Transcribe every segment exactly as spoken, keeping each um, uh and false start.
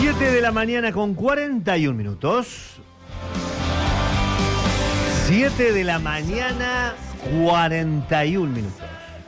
siete de la mañana con cuarenta y un minutos. siete de la mañana, cuarenta y un minutos.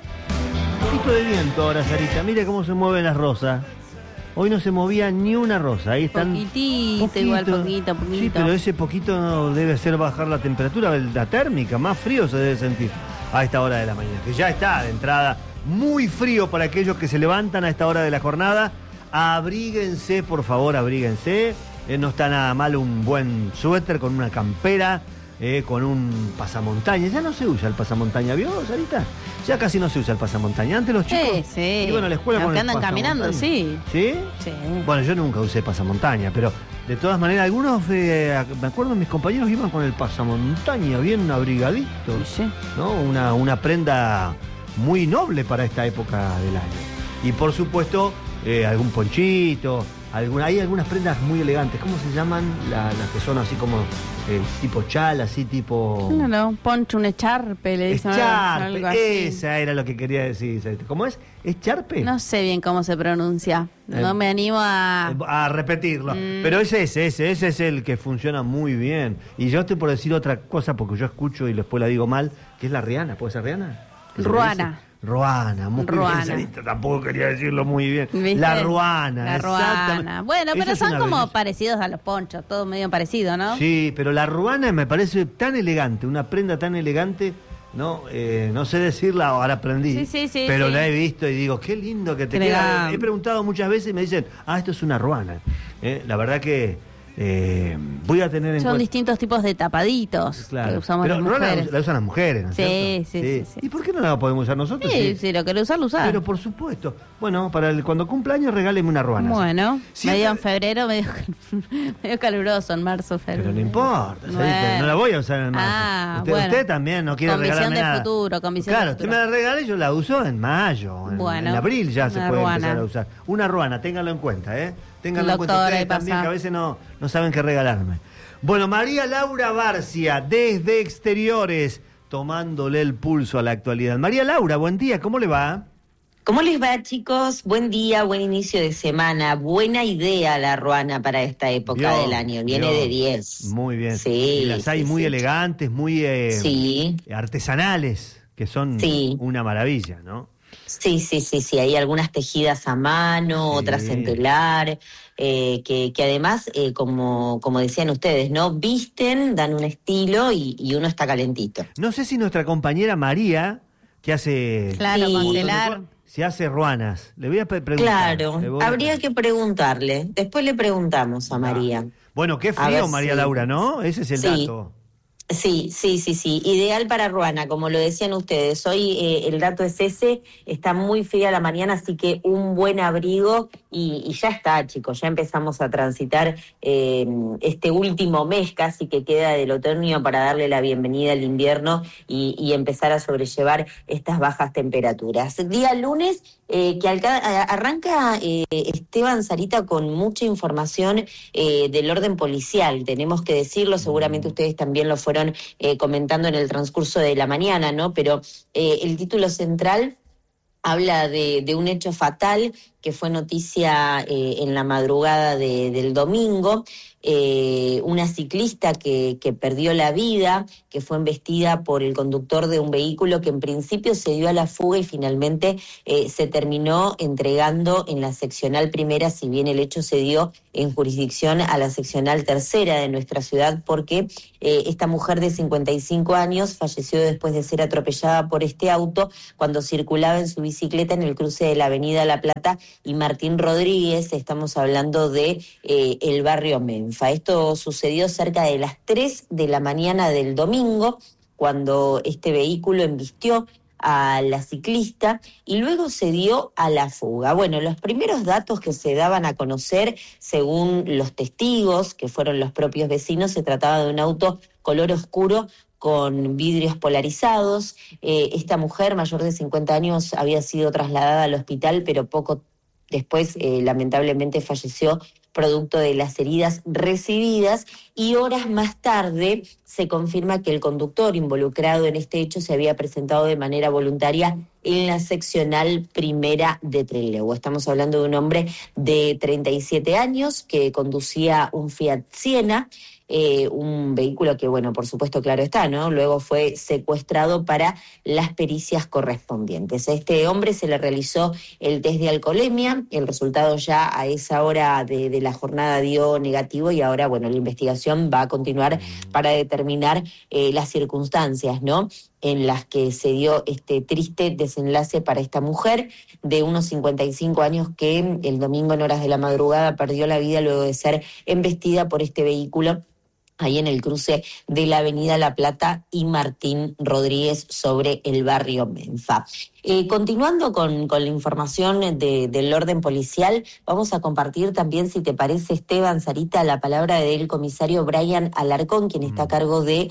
Un poquito de viento ahora, Sarita. Mira cómo se mueven las rosas. Hoy no se movía ni una rosa. Ahí están. Poquitito, poquito, igual, poquito, poquito. Sí, pero ese poquito no debe hacer bajar la temperatura, la térmica. Más frío se debe sentir a esta hora de la mañana. Que ya está de entrada muy frío para aquellos que se levantan a esta hora de la jornada. Abríguense, por favor, abríguense. Eh, no está nada mal un buen suéter con una campera, eh, con un pasamontaña. Ya no se usa el pasamontaña, ¿vio, Sarita? Ya casi no se usa el pasamontaña. Antes los chicos Sí, sí. iban a la escuela Aunque con el andan caminando, sí. ¿Sí? Sí. Bueno, yo nunca usé pasamontaña, pero de todas maneras, algunos, eh, me acuerdo, mis compañeros iban con el pasamontaña bien abrigadito. Sí, sí. ¿No? Una, una prenda muy noble para esta época del año. Y por supuesto, eh, algún ponchito, alguna, hay algunas prendas muy elegantes. ¿Cómo se llaman? La, las que son así como eh, tipo chal, así tipo... No, no, un poncho, un echarpe, le dicen. Echarpe, algo así. esa era lo que quería decir. ¿Cómo es? ¿Echarpe? No sé bien cómo se pronuncia. No Eh, me animo a... A repetirlo. Mm. Pero ese es ese, ese es el que funciona muy bien. Y yo estoy por decir otra cosa porque yo escucho y después la digo mal, que es la Rihanna. ¿Puede ser Rihanna? Ruana. Ruana, muy Ruana. bien, Sarita, tampoco quería decirlo muy bien. ¿Viste? La Ruana, La exactamente. ruana. Bueno, Eso pero es son una como belleza. parecidos a los ponchos, todo medio parecido, ¿no? Sí, pero la Ruana me parece tan elegante, una prenda tan elegante, no eh, no sé decirla, ahora aprendí, Sí, sí, sí, pero sí. la he visto y digo, qué lindo que te Qué queda. elegante. He preguntado muchas veces y me dicen, ah, esto es una Ruana. Eh, la verdad que eh, voy a tener en Son cuenta. distintos tipos de tapaditos que Claro. usamos Pero las Ruana mujeres. la usan las mujeres, ¿no es Sí, cierto? sí, sí, sí. ¿Y por qué no la podemos usar nosotros? Sí, si lo querés usar, lo usás. Pero por supuesto. Bueno, para el, cuando cumpla años regáleme una Ruana. Bueno, Siempre- medio en febrero, medio, medio caluroso, en marzo, febrero. Pero no importa, Sarita, Bueno. no la voy a usar en marzo. Ah, usted, bueno. usted también no quiere Con visión regalarme de nada. futuro, con visión claro, de usted futuro. me la regala y yo la uso en mayo, en, Bueno, en abril ya se una puede ruana. empezar a usar. Una ruana, ténganlo en cuenta, ¿eh? Ténganlo en cuenta Doctora, ustedes ahí también, pasa. que a veces no, no saben qué regalarme. Bueno, María Laura Barcia, desde Exteriores, tomándole el pulso a la actualidad. María Laura, buen día, ¿cómo le va? ¿Cómo les va, chicos? Buen día, buen inicio de semana. Buena idea la ruana para esta época Vio, del año. Viene vio. de diez. Muy bien. Sí. Y las hay sí, muy sí. elegantes, muy eh, Sí. artesanales, que son Sí. una maravilla, ¿no? Sí, sí, sí, sí. Hay algunas tejidas a mano, Sí. otras en telar, eh, que, que además, eh, como, como decían ustedes, ¿no? Visten, dan un estilo y, y uno está calentito. No sé si nuestra compañera María, que hace... Claro, Sí. con Un montón de telar. Se hace ruanas. Le voy a pre- preguntar. Claro, Le voy a- habría que preguntarle. Después le preguntamos a María. Bueno, qué A ver frío, María si- Laura, ¿no? Ese es el Sí. dato. Sí, sí, sí, sí. Ideal para ruana, como lo decían ustedes. Hoy eh, el dato es ese, está muy fría la mañana, así que un buen abrigo y, y ya está, chicos. Ya empezamos a transitar eh, este último mes casi que queda del otoño para darle la bienvenida al invierno y, y empezar a sobrellevar estas bajas temperaturas. Día lunes eh, que alca- arranca eh, Esteban Sarita con mucha información eh, del orden policial. Tenemos que decirlo, seguramente ustedes también lo fueron eh, comentando en el transcurso de la mañana, ¿no? Pero eh, el título central habla de, de un hecho fatal que fue noticia eh, en la madrugada de, del domingo, eh, una ciclista que, que perdió la vida, que fue embestida por el conductor de un vehículo que en principio se dio a la fuga y finalmente eh, se terminó entregando en la seccional primera, si bien el hecho se dio en jurisdicción a la seccional tercera de nuestra ciudad, porque eh, esta mujer de cincuenta y cinco años falleció después de ser atropellada por este auto cuando circulaba en su bicicleta en el cruce de la avenida La Plata y Martín Rodríguez. Estamos hablando de eh, el barrio Menfa. Esto sucedió cerca de las tres de la mañana del domingo, cuando este vehículo embistió a la ciclista y luego se dio a la fuga. Bueno, los primeros datos que se daban a conocer, según los testigos, que fueron los propios vecinos, se trataba de un auto color oscuro con vidrios polarizados. Eh, esta mujer, mayor de cincuenta años, había sido trasladada al hospital, pero poco después, eh, lamentablemente, falleció producto de las heridas recibidas, y horas más tarde se confirma que el conductor involucrado en este hecho se había presentado de manera voluntaria en la seccional primera de Trelew. Estamos hablando de un hombre de treinta y siete años que conducía un Fiat Siena, eh, un vehículo que, bueno, por supuesto, claro está, ¿no? Luego fue secuestrado para las pericias correspondientes. A este hombre se le realizó el test de alcoholemia, el resultado ya a esa hora de, de la jornada dio negativo, y ahora, bueno, la investigación va a continuar para determinar eh, las circunstancias, ¿no?, en las que se dio este triste desenlace para esta mujer de unos cincuenta y cinco años que el domingo en horas de la madrugada perdió la vida luego de ser embestida por este vehículo ahí en el cruce de la avenida La Plata y Martín Rodríguez sobre el barrio Menfa. Eh, continuando con, con la información de, del orden policial, vamos a compartir también, si te parece, Esteban, Sarita, la palabra del comisario Brian Alarcón, quien está a cargo de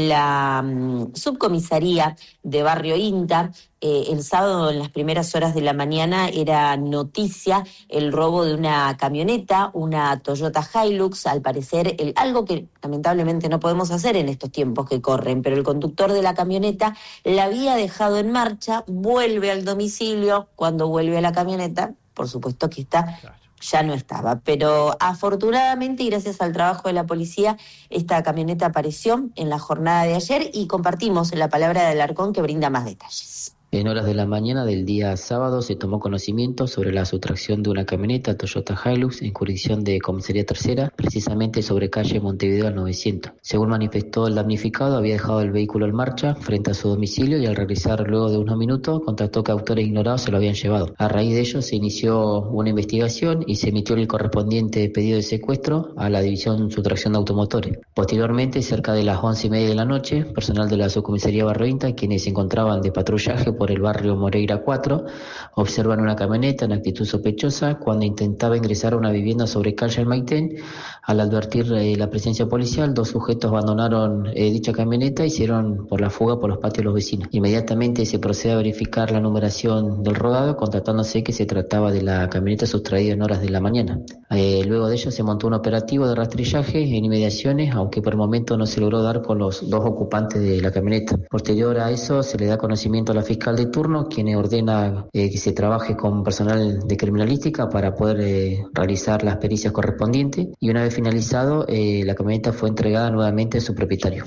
la um, subcomisaría de Barrio Inta. Eh, el sábado, en las primeras horas de la mañana, era noticia el robo de una camioneta, una Toyota Hilux, al parecer el, algo que lamentablemente no podemos hacer en estos tiempos que corren, pero el conductor de la camioneta la había dejado en marcha, vuelve al domicilio, cuando vuelve a la camioneta, por supuesto que esta ya no estaba, pero afortunadamente y gracias al trabajo de la policía, esta camioneta apareció en la jornada de ayer, y compartimos la palabra de Alarcón, que brinda más detalles. En horas de la mañana del día sábado se tomó conocimiento sobre la sustracción de una camioneta Toyota Hilux en jurisdicción de Comisaría Tercera, precisamente sobre calle Montevideo al novecientos. Según manifestó el damnificado, había dejado el vehículo en marcha frente a su domicilio y al regresar luego de unos minutos constató que autores ignorados se lo habían llevado. A raíz de ello se inició una investigación y se emitió el correspondiente pedido de secuestro a la División Sustracción de Automotores. Posteriormente, cerca de las once y media de la noche, personal de la subcomisaría Barrio Inta, quienes se encontraban de patrullaje por el barrio Moreira cuatro, observan una camioneta en actitud sospechosa cuando intentaba ingresar a una vivienda sobre calle El Maitén. Al advertir eh, la presencia policial, dos sujetos abandonaron eh, dicha camioneta y hicieron por la fuga por los patios de los vecinos. Inmediatamente se procede a verificar la numeración del rodado, constatándose que se trataba de la camioneta sustraída en horas de la mañana. Eh, luego de ello se montó un operativo de rastrillaje en inmediaciones, aunque por el momento no se logró dar con los dos ocupantes de la camioneta. Posterior a eso se le da conocimiento a la fiscal de turno, quien ordena eh, que se trabaje con personal de criminalística para poder eh, realizar las pericias correspondientes, y una vez finalizado eh, la camioneta fue entregada nuevamente a su propietario.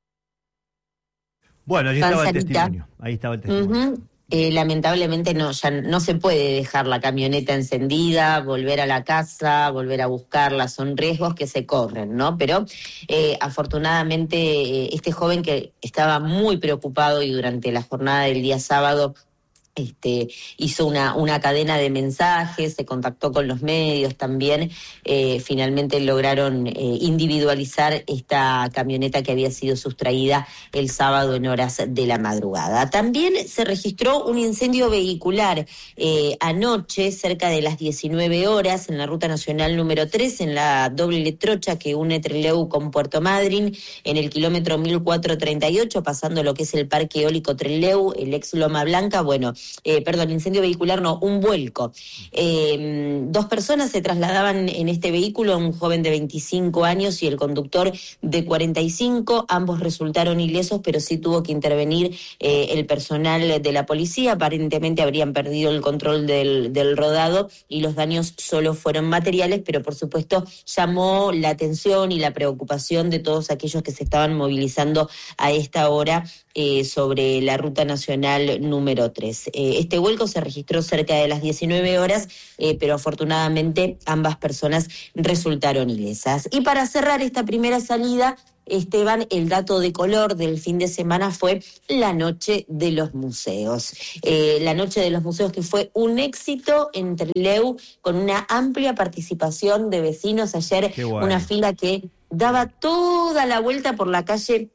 Bueno, ahí estaba el testimonio. Ahí estaba el testimonio. Uh-huh. Eh, lamentablemente no, ya no se puede dejar la camioneta encendida, volver a la casa, volver a buscarla, son riesgos que se corren, ¿no? Pero eh, afortunadamente eh, este joven, que estaba muy preocupado y durante la jornada del día sábado Este, hizo una, una cadena de mensajes, se contactó con los medios también, eh, finalmente lograron eh, individualizar esta camioneta que había sido sustraída el sábado en horas de la madrugada. También se registró un incendio vehicular eh, anoche, cerca de las diecinueve horas, en la ruta nacional número tres, en la doble trocha que une Trelew con Puerto Madryn, en el kilómetro mil cuatrocientos treinta y ocho, pasando lo que es el Parque Eólico Trelew, el ex Loma Blanca. Bueno, Eh, perdón, incendio vehicular no, un vuelco. Eh, dos personas se trasladaban en este vehículo, un joven de veinticinco años y el conductor de cuarenta y cinco, ambos resultaron ilesos, pero sí tuvo que intervenir eh, el personal de la policía. Aparentemente habrían perdido el control del, del rodado y los daños solo fueron materiales, pero por supuesto llamó la atención y la preocupación de todos aquellos que se estaban movilizando a esta hora eh, sobre la ruta nacional número tres. Eh, este vuelco se registró cerca de las diecinueve horas, eh, pero afortunadamente ambas personas resultaron ilesas. Y para cerrar esta primera salida, Esteban, el dato de color del fin de semana fue la Noche de los Museos. Eh, la Noche de los Museos, que fue un éxito en Trelew, con una amplia participación de vecinos. Ayer, una fila que daba toda la vuelta por la calle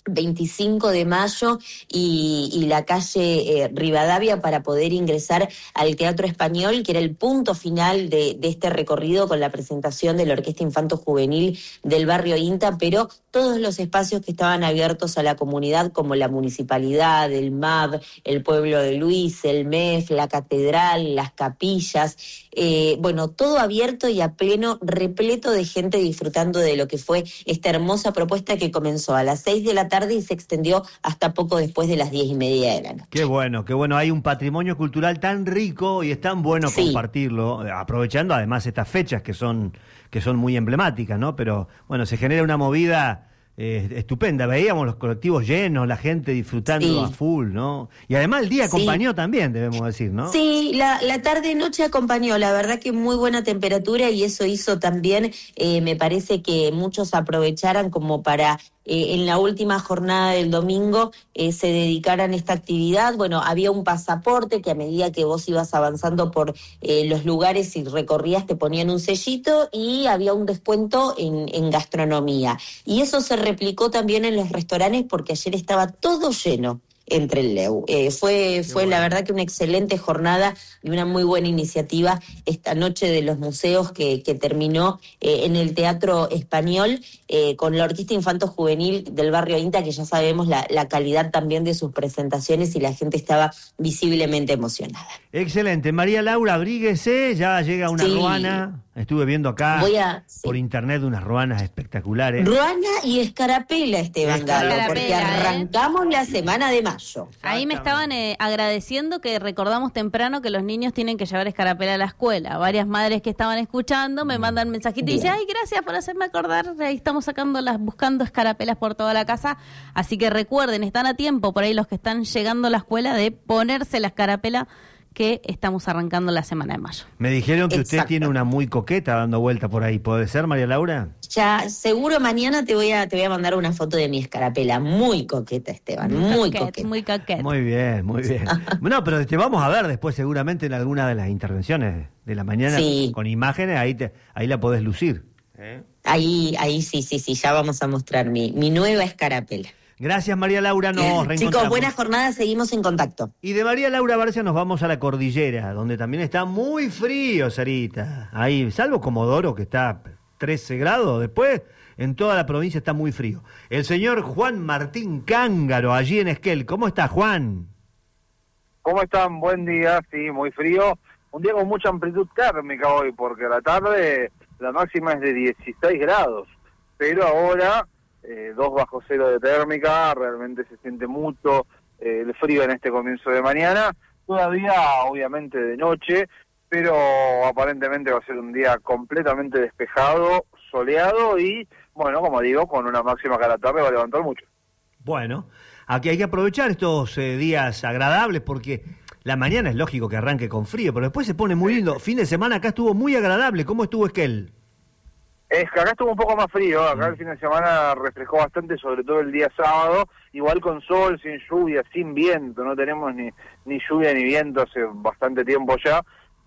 veinticinco de mayo y, y la calle eh, Rivadavia para poder ingresar al Teatro Español, que era el punto final de, de este recorrido con la presentación de la Orquesta Infanto Juvenil del barrio INTA, pero todos los espacios que estaban abiertos a la comunidad, como la municipalidad, el M A B, el Pueblo de Luis, el M E F, la catedral, las capillas, eh, bueno, todo abierto y a pleno, repleto de gente disfrutando de lo que fue esta hermosa propuesta que comenzó a las seis de la tarde y se extendió hasta poco después de las diez y media de la noche. Qué bueno, qué bueno. Hay un patrimonio cultural tan rico y es tan bueno sí. compartirlo, aprovechando además estas fechas que son, que son muy emblemáticas, ¿no? Pero bueno, se genera una movida eh, estupenda. Veíamos los colectivos llenos, la gente disfrutando sí. a full, ¿no? Y además el día acompañó sí. también, debemos decir, ¿no? Sí, la, la tarde-noche acompañó, la verdad que muy buena temperatura y eso hizo también, eh, me parece que muchos aprovecharan como para... Eh, en la última jornada del domingo eh, se dedicaran a esta actividad. Bueno, había un pasaporte que a medida que vos ibas avanzando por eh, los lugares y recorrías te ponían un sellito y había un descuento en, en gastronomía. Y eso se replicó también en los restaurantes porque ayer estaba todo lleno entre el Leu. Eh, fue fue bueno. La verdad que una excelente jornada y una muy buena iniciativa esta noche de los museos que, que terminó eh, en el Teatro Español eh, con la Orquesta Infanto Juvenil del barrio INTA, que ya sabemos la, la calidad también de sus presentaciones y la gente estaba visiblemente emocionada. Excelente. María Laura, abríguese, ya llega una sí. ruana. Estuve viendo acá Voy a, sí. por internet unas ruanas espectaculares. Ruana y escarapela, Esteban Galo, porque arrancamos ¿eh? la semana de mayo. Ahí me estaban eh, agradeciendo que recordamos temprano que los niños tienen que llevar escarapela a la escuela. Varias madres que estaban escuchando me mandan mensajitos y dicen, ay, gracias por hacerme acordar, ahí estamos sacando las, buscando escarapelas por toda la casa. Así que recuerden, están a tiempo por ahí los que están llegando a la escuela de ponerse la escarapela que estamos arrancando la semana de mayo. Me dijeron que Exacto. usted tiene una muy coqueta dando vuelta por ahí. ¿Puede ser, María Laura? Ya, seguro mañana te voy a te voy a mandar una foto de mi escarapela. Muy coqueta, Esteban, muy coquet, coqueta. Muy coqueta. Muy bien, muy bien. No, pero te vamos a ver después seguramente en alguna de las intervenciones de la mañana sí. con imágenes, ahí te, ahí la podés lucir. ¿Eh? Ahí, ahí sí, sí, sí, ya vamos a mostrar mi, mi nueva escarapela. Gracias, María Laura, nos reencontramos. Chicos, buenas jornadas, seguimos en contacto. Y de María Laura Barcia nos vamos a la cordillera, donde también está muy frío, Sarita. Ahí, salvo Comodoro, que está trece grados, después en toda la provincia está muy frío. El señor Juan Martín Cángaro, allí en Esquel. ¿Cómo está, Juan? ¿Cómo están? Buen día, sí, muy frío. Un día con mucha amplitud térmica hoy, porque a la tarde la máxima es de dieciséis grados, pero ahora... Eh, dos bajo cero de térmica, realmente se siente mucho eh, el frío en este comienzo de mañana, todavía obviamente de noche, pero aparentemente va a ser un día completamente despejado, soleado y, bueno, como digo, con una máxima que a la tarde va a levantar mucho. Bueno, aquí hay que aprovechar estos eh, días agradables porque la mañana es lógico que arranque con frío, pero después se pone muy lindo. Fin de semana acá estuvo muy agradable. ¿Cómo estuvo Esquel? Es que acá estuvo un poco más frío, acá el fin de semana refrescó bastante, sobre todo el día sábado, igual con sol, sin lluvia, sin viento, no tenemos ni ni lluvia ni viento hace bastante tiempo ya,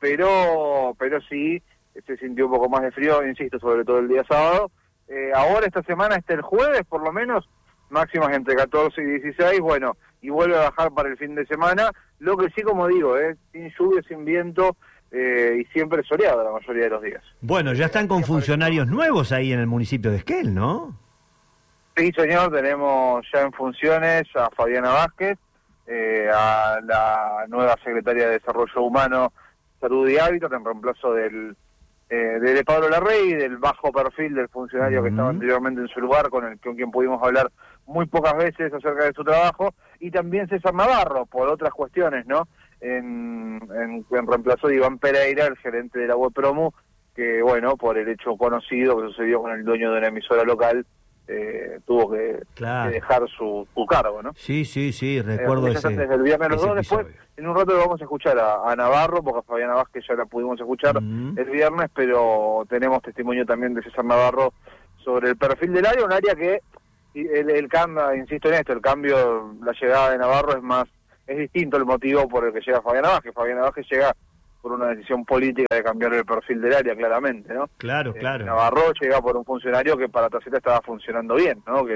pero pero sí, se sintió un poco más de frío, insisto, sobre todo el día sábado. Eh, ahora esta semana, hasta el jueves por lo menos, máximas entre catorce y dieciséis, bueno, y vuelve a bajar para el fin de semana, lo que sí, como digo, eh, sin lluvia, sin viento, Eh, y siempre soleado la mayoría de los días. Bueno, ya están con funcionarios nuevos ahí en el municipio de Esquel, ¿no? Sí, señor, tenemos ya en funciones a Fabiana Vázquez, eh, a la nueva secretaria de Desarrollo Humano, Salud y Hábitat, en reemplazo del eh, de Pablo Larrey, del bajo perfil del funcionario uh-huh. que estaba anteriormente en su lugar, con el con quien pudimos hablar muy pocas veces acerca de su trabajo, y también César Navarro, por otras cuestiones, ¿no? En, en, en reemplazo de Iván Pereira, el gerente de la web Promu, que bueno, por el hecho conocido que sucedió con el dueño de una emisora local, eh, tuvo que, claro. que dejar su, su cargo, ¿no? Sí, sí, sí, recuerdo eh, ese desde el viernes los dos, después en un rato lo vamos a escuchar a, a Navarro, porque a Fabiana Vázquez ya la pudimos escuchar uh-huh. el viernes, pero tenemos testimonio también de César Navarro sobre el perfil del área, un área que el, el cambio, insisto en esto, el cambio, la llegada de Navarro es más es distinto el motivo por el que llega Fabiana Vázquez. Fabiana Vázquez llega por una decisión política de cambiar el perfil del área, claramente, ¿no? Claro, eh, claro. Navarro llega por un funcionario que para Taceta estaba funcionando bien, ¿no? Que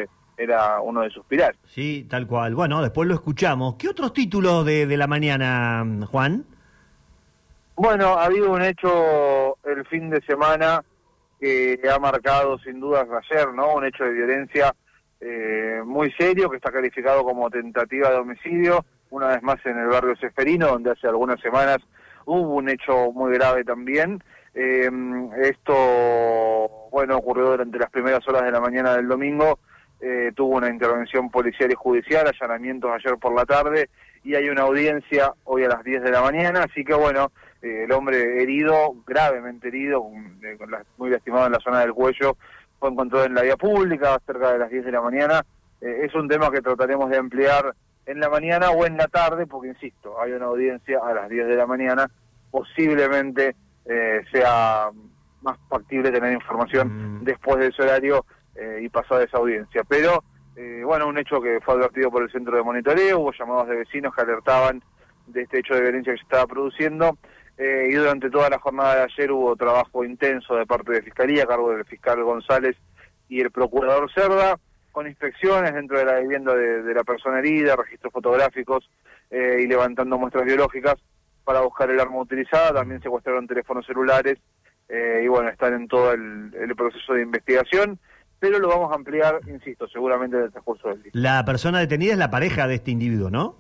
era uno de sus pilares. Sí, tal cual. Bueno, después lo escuchamos. ¿Qué otros títulos de, de la mañana, Juan? Bueno, ha habido un hecho el fin de semana que ha marcado sin dudas ayer, ¿no? Un hecho de violencia eh, muy serio que está calificado como tentativa de homicidio, una vez más en el barrio Ceferino, donde hace algunas semanas hubo un hecho muy grave también. Eh, esto, bueno, ocurrió durante las primeras horas de la mañana del domingo, eh, tuvo una intervención policial y judicial, allanamientos ayer por la tarde, y hay una audiencia hoy a las diez de la mañana, así que bueno, eh, el hombre herido, gravemente herido, eh, con la, muy lastimado en la zona del cuello, fue encontrado en la vía pública cerca de las diez de la mañana. Eh, es un tema que trataremos de ampliar en la mañana o en la tarde, porque insisto, hay una audiencia a las diez de la mañana, posiblemente eh, sea más factible tener información mm. después de ese horario eh, y pasada esa audiencia. Pero, eh, bueno, un hecho que fue advertido por el centro de monitoreo, hubo llamados de vecinos que alertaban de este hecho de violencia que se estaba produciendo, eh, y durante toda la jornada de ayer hubo trabajo intenso de parte de Fiscalía, a cargo del fiscal González y el procurador Cerda, con inspecciones dentro de la vivienda de, de la persona herida, registros fotográficos eh, y levantando muestras biológicas para buscar el arma utilizada. También secuestraron teléfonos celulares eh, y bueno, están en todo el, el proceso de investigación, pero lo vamos a ampliar, insisto, seguramente en el transcurso del día. La persona detenida es la pareja de este individuo, ¿no?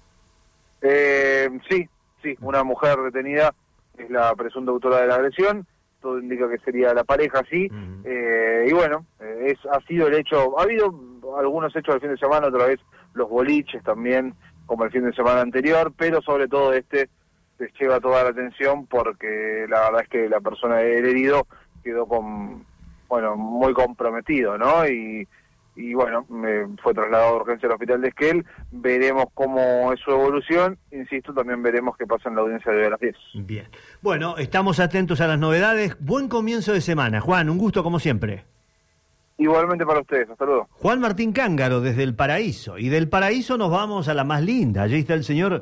Eh, sí, sí, una mujer detenida es la presunta autora de la agresión, todo indica que sería la pareja, sí, uh-huh. eh, y bueno, eh, es ha sido el hecho, ha habido algunos hechos del fin de semana, otra vez los boliches también, como el fin de semana anterior, pero sobre todo este les lleva toda la atención porque la verdad es que la persona del herido quedó con, bueno, muy comprometido, ¿no? Y, y bueno, me fue trasladado de urgencia al hospital de Esquel, veremos cómo es su evolución, insisto, también veremos qué pasa en la audiencia de las diez. Bien, bueno, estamos atentos a las novedades, buen comienzo de semana. Juan, un gusto como siempre. Igualmente para ustedes, hasta luego. Juan Martín Cángaro desde El Paraíso, y del Paraíso nos vamos a la más linda, allí está el señor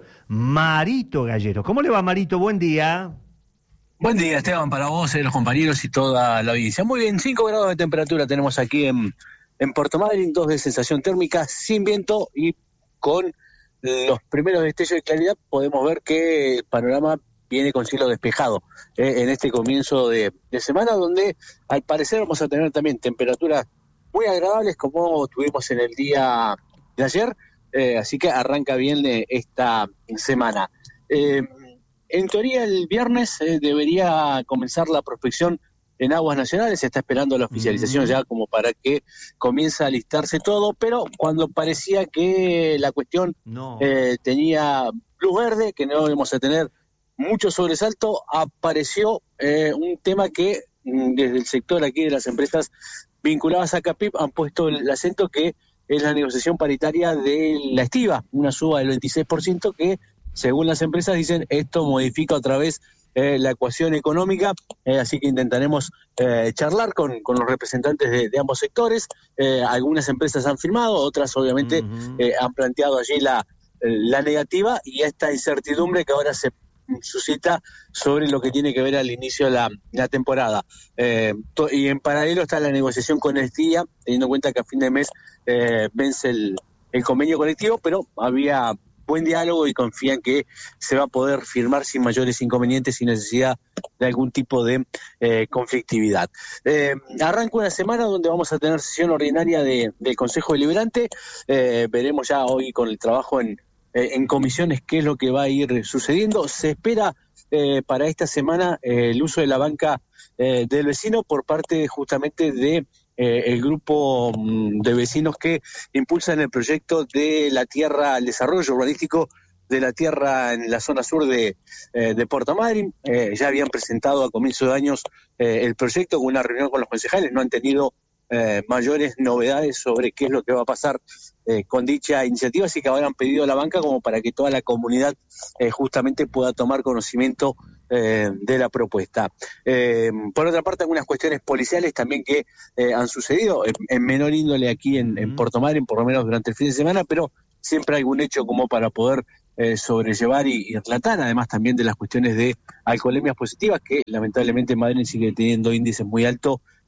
Marito Gallero. ¿Cómo le va, Marito? Buen día. Buen día, Esteban, para vos, los compañeros y toda la audiencia. Muy bien, cinco grados de temperatura tenemos aquí en, en Puerto Madryn, dos de sensación térmica, sin viento y con los primeros destellos de claridad podemos ver que el panorama viene con cielo despejado eh, en este comienzo de, de semana, donde al parecer vamos a tener también temperaturas muy agradables como tuvimos en el día de ayer, eh, así que arranca bien eh, esta semana. Eh, en teoría el viernes eh, debería comenzar la prospección en aguas nacionales, se está esperando la oficialización ya como para que comience a listarse todo, pero cuando parecía que la cuestión no. eh, tenía luz verde, que no íbamos a tener mucho sobresalto, apareció eh, un tema que desde el sector aquí de las empresas vinculadas a CAPIP han puesto el acento, que es la negociación paritaria de la estiva, una suba del veintiséis por ciento que, según las empresas, dicen esto modifica otra vez eh, la ecuación económica, eh, así que intentaremos eh, charlar con, con los representantes de, de ambos sectores. Eh, algunas empresas han firmado, otras obviamente uh-huh. eh, han planteado allí la, la negativa y esta incertidumbre que ahora se suscita sobre lo que tiene que ver al inicio de la, la temporada. Eh, to, y en paralelo está la negociación con el T I A, teniendo en cuenta que a fin de mes eh, vence el, el convenio colectivo, pero había buen diálogo y confían que se va a poder firmar sin mayores inconvenientes, sin necesidad de algún tipo de eh, conflictividad. Eh, arranca una semana donde vamos a tener sesión ordinaria de, del Consejo Deliberante, eh, veremos ya hoy con el trabajo en en comisiones qué es lo que va a ir sucediendo. Se espera eh, para esta semana eh, el uso de la banca eh, del vecino por parte justamente de eh, el grupo de vecinos que impulsan el proyecto de la tierra, el desarrollo urbanístico de la tierra en la zona sur de, eh, de Puerto Madryn. Eh, ya habían presentado a comienzo de años eh, el proyecto con una reunión con los concejales, no han tenido Eh, mayores novedades sobre qué es lo que va a pasar eh, con dicha iniciativa, así que ahora han pedido a la banca como para que toda la comunidad eh, justamente pueda tomar conocimiento eh, de la propuesta. Eh, por otra parte, algunas cuestiones policiales también que eh, han sucedido en, en menor índole aquí en, en Puerto Madryn, por lo menos durante el fin de semana, pero siempre hay algún hecho como para poder eh, sobrellevar y, y relatar, además también de las cuestiones de alcoholemias positivas, que lamentablemente Madryn sigue teniendo índices muy altos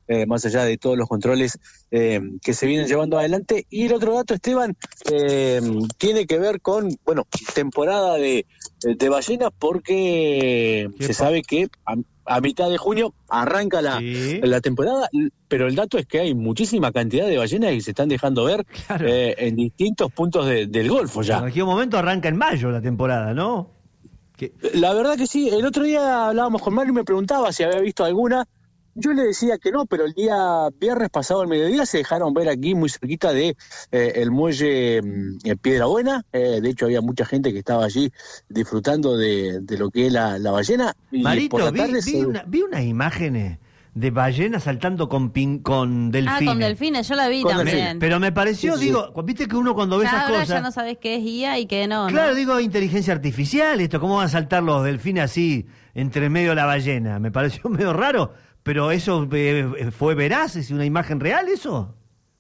eh, más allá de todos los controles eh, que se vienen llevando adelante. Y el otro dato, Esteban, eh, tiene que ver con, bueno, temporada de, de ballenas, porque se sabe que a, a mitad de junio arranca la, sí. la temporada, pero el dato es que hay muchísima cantidad de ballenas que se están dejando ver claro. eh, en distintos puntos de, del Golfo ya. En cualquier momento arranca en mayo la temporada, ¿no? ¿Qué? La verdad que sí. El otro día hablábamos con Mario y me preguntaba si había visto alguna. Yo le decía que no, pero el día viernes pasado al mediodía se dejaron ver aquí muy cerquita de eh, el muelle eh, Piedra Buena. Eh, de hecho había mucha gente que estaba allí disfrutando de, de lo que es la, la ballena. Y Marito, por la vi, tarde vi, se... una, vi unas imágenes de ballenas saltando con, pin, con delfines. Ah, con delfines, yo la vi con también. delfines. Pero me pareció, sí, sí. digo, viste que uno cuando ve ya esas ahora cosas... ya no sabés qué es I A y qué no. Claro, ¿no? digo, inteligencia artificial, esto, ¿cómo van a saltar los delfines así entre medio de la ballena? Me pareció medio raro, pero eso eh, fue veraz, ¿es una imagen real eso?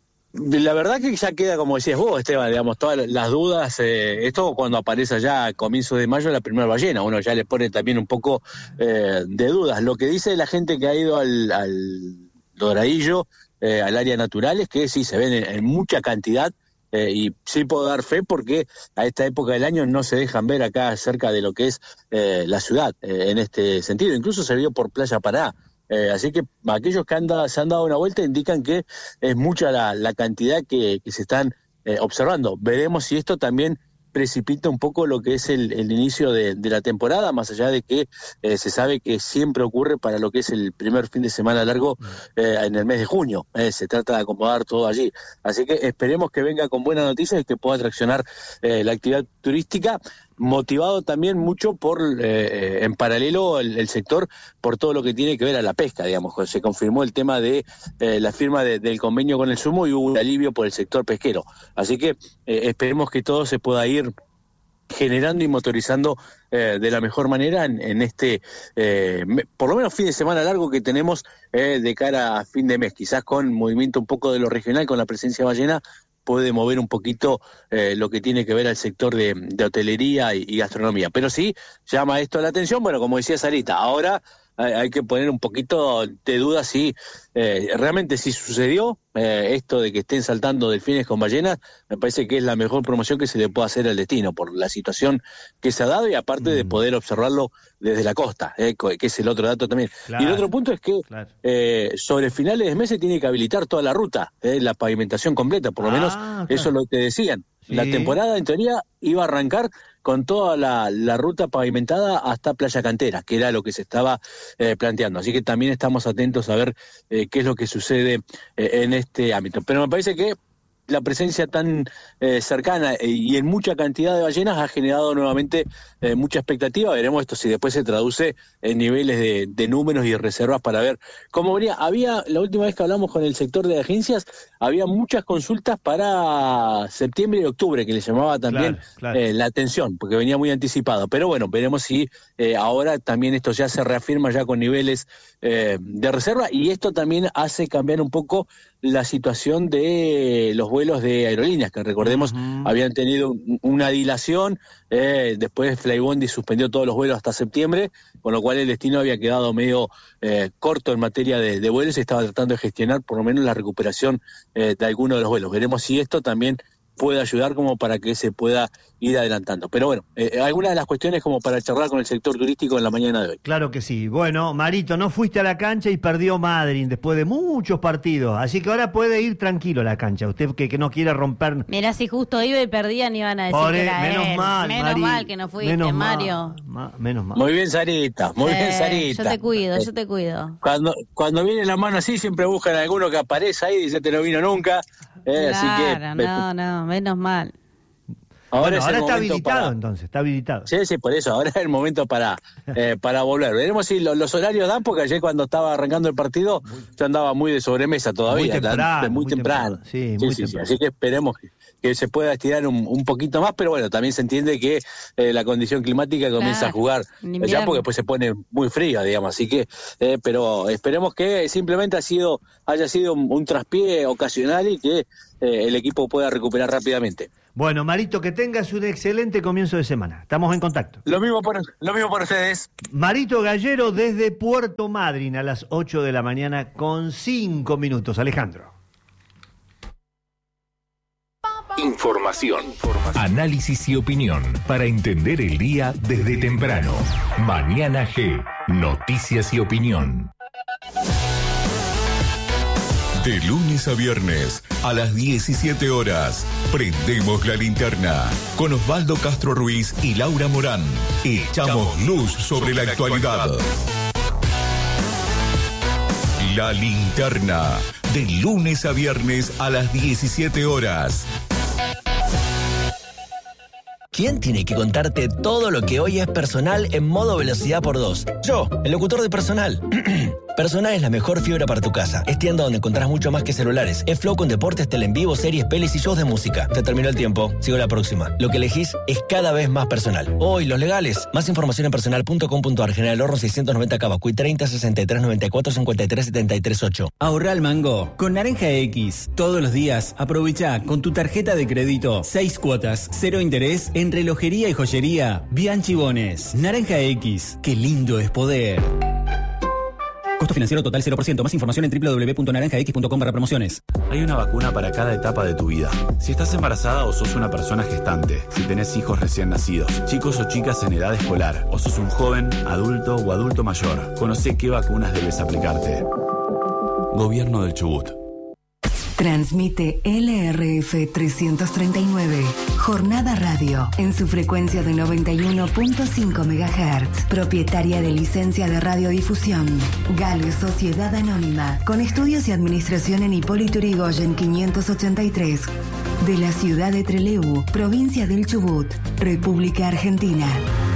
La verdad que ya queda, como decías vos, Esteban, digamos, todas las dudas, eh, esto cuando aparece ya a comienzos de mayo la primera ballena, uno ya le pone también un poco eh, de dudas. Lo que dice la gente que ha ido al, al Doradillo, eh, al área natural, es que sí, se ven en, en mucha cantidad, eh, y sí puedo dar fe porque a esta época del año no se dejan ver acá cerca de lo que es eh, la ciudad, eh, en este sentido, incluso se vio por Playa Pará. Eh, así que aquellos que han dado, se han dado una vuelta indican que es mucha la, la cantidad que, que se están eh, observando. Veremos si esto también precipita un poco lo que es el, el inicio de, de la temporada, más allá de que eh, se sabe que siempre ocurre para lo que es el primer fin de semana largo eh, en el mes de junio. Eh, se trata de acomodar todo allí. Así que esperemos que venga con buenas noticias y que pueda traccionar eh, la actividad turística, motivado también mucho por, eh, en paralelo, el, el sector por todo lo que tiene que ver a la pesca, digamos. Se confirmó el tema de eh, la firma de, del convenio con el Sumo y hubo un alivio por el sector pesquero. Así que eh, esperemos que todo se pueda ir generando y motorizando eh, de la mejor manera en, en este, eh, me, por lo menos fin de semana largo que tenemos eh, de cara a fin de mes, quizás con movimiento un poco de lo regional, con la presencia ballena, puede mover un poquito eh, lo que tiene que ver al sector de, de hotelería y, y gastronomía. Pero sí, llama esto la atención, bueno, como decía Sarita, ahora hay, hay que poner un poquito de duda si eh, realmente si sucedió eh, esto de que estén saltando delfines con ballenas. Me parece que es la mejor promoción que se le puede hacer al destino, por la situación que se ha dado y aparte mm. de poder observarlo desde la costa, eh, que es el otro dato también. Claro, y el otro punto es que claro. eh, sobre finales de mes se tiene que habilitar toda la ruta, eh, la pavimentación completa, por lo ah, menos claro. Eso es lo que decían. Sí. La temporada en teoría iba a arrancar con toda la, la ruta pavimentada hasta Playa Cantera, que era lo que se estaba eh, planteando. Así que también estamos atentos a ver eh, qué es lo que sucede eh, en este ámbito. Pero me parece que la presencia tan eh, cercana y en mucha cantidad de ballenas ha generado nuevamente eh, mucha expectativa. Veremos esto si después se traduce en niveles de, de números y reservas para ver cómo venía. Había, la última vez que hablamos con el sector de agencias, había muchas consultas para septiembre y octubre, que le llamaba también claro, claro. Eh, la atención, porque venía muy anticipado. Pero bueno, veremos si eh, ahora también esto ya se reafirma ya con niveles eh, de reserva, y esto también hace cambiar un poco la situación de los vuelos de aerolíneas, que recordemos uh-huh. habían tenido una dilación, eh, después Flybondi suspendió todos los vuelos hasta septiembre, con lo cual el destino había quedado medio eh, corto en materia de, de vuelos y estaba tratando de gestionar por lo menos la recuperación eh, de algunos de los vuelos. Veremos si esto también puede ayudar como para que se pueda ir adelantando. Pero bueno, eh, algunas de las cuestiones como para charlar con el sector turístico en la mañana de hoy. Claro que sí. Bueno, Marito, no fuiste a la cancha y perdió Madryn después de muchos partidos, así que ahora puede ir tranquilo a la cancha. Usted que, que no quiere romper... Mirá, si justo iba y perdían iban a decir Por que era menos él. Mal, menos Mari, mal que no fuiste, menos Mario. Mal, menos mal. Muy bien, Sarita, muy sí, bien, Sarita. Yo te cuido, yo te cuido. Cuando, cuando viene la mano así, siempre buscan a alguno que aparece ahí y dice, te no vino nunca. Eh, claro, así que, no, no, menos mal. Ahora, bueno, ahora está habilitado para... entonces, está habilitado. Sí, sí, por eso, ahora es el momento para eh, para volver. Veremos si lo, los horarios dan, porque ayer cuando estaba arrancando el partido, yo andaba muy de sobremesa todavía. Muy temprano. Muy, muy temprano. temprano. Sí, sí, muy sí, temprano. Sí, así que esperemos que, que se pueda estirar un, un poquito más, pero bueno, también se entiende que eh, la condición climática comienza claro, a jugar ya, porque después se pone muy fría, digamos, así que, eh, pero esperemos que simplemente ha sido haya sido un, un traspié ocasional y que eh, el equipo pueda recuperar rápidamente. Bueno, Marito, que tengas un excelente comienzo de semana. Estamos en contacto. Lo mismo por, lo mismo por ustedes. Marito Gallero desde Puerto Madryn a las ocho de la mañana con cinco minutos. Alejandro. Información, análisis y opinión para entender el día desde temprano. Mañana G, noticias y opinión. De lunes a viernes a las diecisiete horas, prendemos la linterna con Osvaldo Castro Ruiz y Laura Morán. Echamos luz sobre la actualidad. La linterna, de lunes a viernes a las diecisiete horas. ¿Quién tiene que contarte todo lo que hoy es Personal en modo velocidad por dos? Yo, el locutor de Personal. Personal es la mejor fibra para tu casa. Es tienda donde encontrás mucho más que celulares. Es Flow con deportes, tele en vivo, series, pelis y shows de música. Se terminó el tiempo. Sigo la próxima. Lo que elegís es cada vez más Personal. Hoy, los legales. Más información en personal punto com punto a r. General Horno seiscientos noventa Cabacuy treinta sesenta y tres noventa y cuatro cincuenta y tres setenta y tres ocho. Ahorra al mango con Naranja X. Todos los días aprovecha con tu tarjeta de crédito seis cuotas, cero interés en relojería y joyería Bianchi Bones. Naranja X. Qué lindo es poder. Costo financiero total cero por ciento. Más información en doble u doble u doble u punto naranja x punto com barra promociones. Hay una vacuna para cada etapa de tu vida. Si estás embarazada o sos una persona gestante, si tenés hijos recién nacidos, chicos o chicas en edad escolar, o sos un joven, adulto o adulto mayor, conocé qué vacunas debes aplicarte. Gobierno del Chubut. Transmite L R F trescientos treinta y nueve, Jornada Radio, en su frecuencia de noventa y uno punto cinco megahertz, propietaria de licencia de radiodifusión. Gale Sociedad Anónima, con estudios y administración en Hipólito Yrigoyen quinientos ochenta y tres, de la ciudad de Trelew, provincia del Chubut, República Argentina.